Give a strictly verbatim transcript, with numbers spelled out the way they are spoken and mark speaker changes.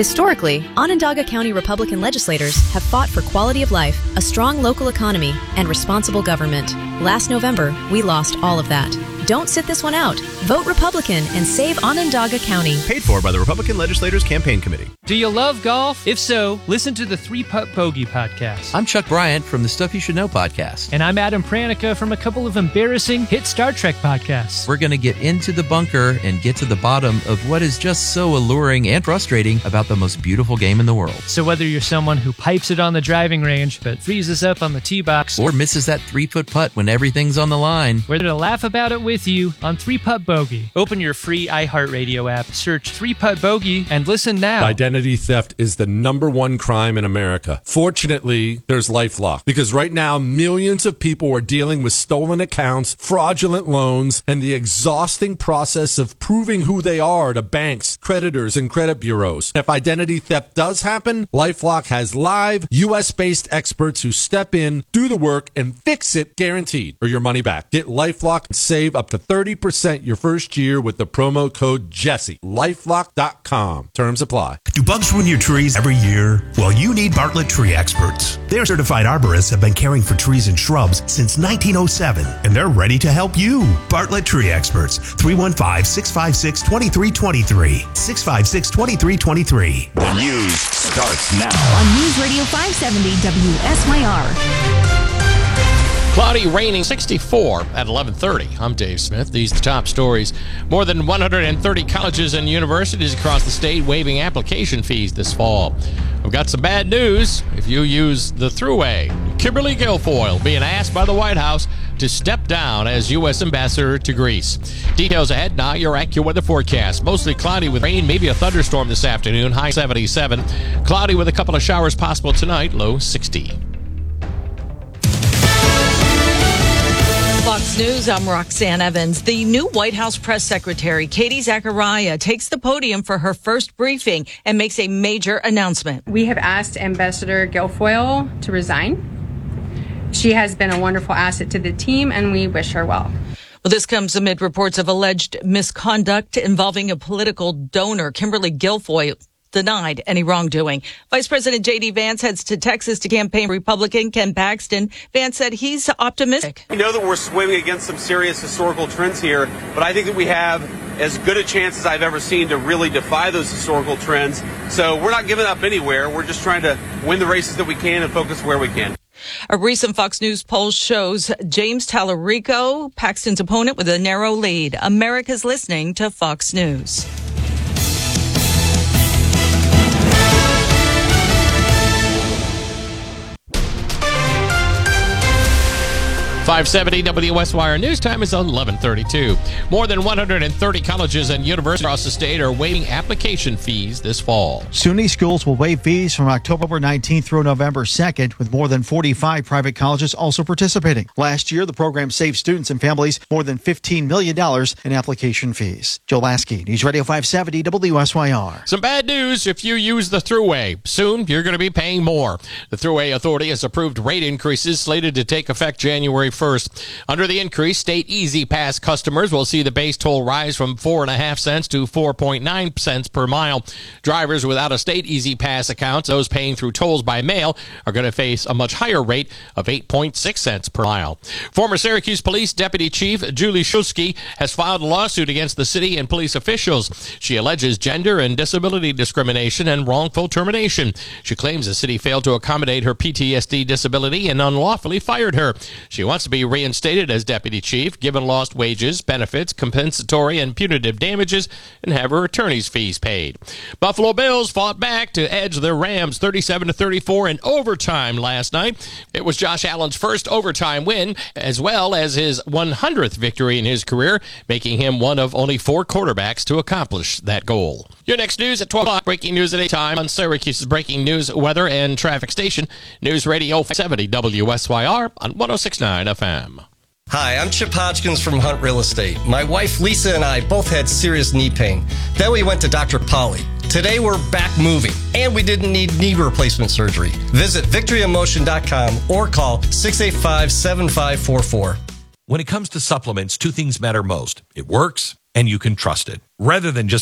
Speaker 1: Historically, Onondaga County Republican legislators have fought for quality of life, a strong local economy, and responsible government. Last November, we lost all of that. Don't sit this one out. Vote Republican and save Onondaga County.
Speaker 2: Paid for by the Republican Legislators Campaign Committee.
Speaker 3: Do you love golf? If so, listen to the Three Putt Bogey podcast.
Speaker 4: I'm Chuck Bryant from the Stuff You Should Know podcast.
Speaker 3: And I'm Adam Pranica from a couple of embarrassing hit Star Trek podcasts.
Speaker 4: We're going to get into the bunker and get to the bottom of what is just so alluring and frustrating about the most beautiful game in the world.
Speaker 3: So whether you're someone who pipes it on the driving range but freezes up on the tee box,
Speaker 4: or misses that three-foot putt when everything's on the line,
Speaker 3: we're there to laugh about it with you on Three Putt Bogey. Open your free iHeartRadio app, search Three Putt Bogey, and listen now.
Speaker 5: Identity theft is the number one crime in America. Fortunately, there's LifeLock, because right now millions of people are dealing with stolen accounts, fraudulent loans, and the exhausting process of proving who they are to banks, creditors, and credit bureaus. If identity theft does happen, LifeLock has live, U S-based experts who step in, do the work, and fix it guaranteed, or your money back. Get LifeLock and save up to thirty percent your first year with the promo code Jesse. LifeLock dot com. Terms apply.
Speaker 6: Do bugs ruin your trees every year? Well, you need Bartlett Tree Experts. Their certified arborists have been caring for trees and shrubs since nineteen oh seven, and they're ready to help you. Bartlett Tree Experts, three one five, six five six, two three two three, six five six, two three two three.
Speaker 7: The news starts now
Speaker 8: on News Radio five seventy W S Y R.
Speaker 9: Cloudy, raining, sixty-four at eleven thirty. I'm Dave Smith. These are the top stories. More than one hundred thirty colleges and universities across the state waiving application fees this fall. We've got some bad news if you use the Thruway. Kimberly Guilfoyle being asked by the White House to step down as U S ambassador to Greece. Details ahead now, your AccuWeather forecast. Mostly cloudy with rain, maybe a thunderstorm this afternoon, high seventy-seven. Cloudy with a couple of showers possible tonight, low sixty.
Speaker 10: Fox News, I'm Roxanne Evans. The new White House press secretary, Katie Zachariah, takes the podium for her first briefing and makes a major announcement.
Speaker 11: We have asked Ambassador Guilfoyle to resign. She has been a wonderful asset to the team, and we wish her well.
Speaker 10: Well, this comes amid reports of alleged misconduct involving a political donor, Kimberly Guilfoyle, denied any wrongdoing. Vice President J D. Vance heads to Texas to campaign Republican Ken Paxton. Vance said he's optimistic.
Speaker 12: We know that we're swimming against some serious historical trends here, but I think that we have as good a chance as I've ever seen to really defy those historical trends. So we're not giving up anywhere. We're just trying to win the races that we can and focus where we can.
Speaker 10: A recent Fox News poll shows James Tallarico, Paxton's opponent, with a narrow lead. America's listening to Fox News.
Speaker 9: five seventy W S Y R News Time is eleven thirty-two. More than one hundred thirty colleges and universities across the state are waiving application fees this fall.
Speaker 13: SUNY schools will waive fees from October nineteenth through November second, with more than forty-five private colleges also participating. Last year, the program saved students and families more than fifteen million dollars in application fees. Joe Lasky, News Radio five seventy W S Y R.
Speaker 9: Some bad news if you use the Thruway. Soon, you're going to be paying more. The Thruway Authority has approved rate increases slated to take effect January first. Under the increase, state Easy Pass customers will see the base toll rise from four point five cents to four point nine cents per mile. Drivers without a state Easy Pass account, those paying through tolls by mail, are going to face a much higher rate of eight point six cents per mile. Former Syracuse Police Deputy Chief Julie Shulsky has filed a lawsuit against the city and police officials. She alleges gender and disability discrimination and wrongful termination. She claims the city failed to accommodate her P T S D disability and unlawfully fired her. She wants to be reinstated as deputy chief, given lost wages, benefits, compensatory and punitive damages, and have her attorney's fees paid. Buffalo Bills fought back to edge their Rams thirty-seven to thirty-four in overtime last night. It was Josh Allen's first overtime win, as well as his one hundredth victory in his career, making him one of only four quarterbacks to accomplish that goal. Your next news at twelve o'clock. Breaking news at eight time on Syracuse's breaking news, weather, and traffic station. News Radio five seventy W S Y R on one oh six point nine F M.
Speaker 14: Hi, I'm Chip Hodgkins from Hunt Real Estate. My wife Lisa and I both had serious knee pain. Then we went to Doctor Polly. Today we're back moving, and we didn't need knee replacement surgery. Visit victory in motion dot com or call six eight five, seven five four four.
Speaker 15: When it comes to supplements, two things matter most. It works, and you can trust it. Rather than just